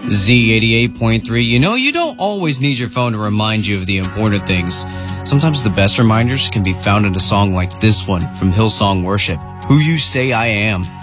Z88.3. You know, you don't always need your phone to remind you of the important things. Sometimes the best reminders can be found in a song like this one from Hillsong Worship, Who You Say I Am.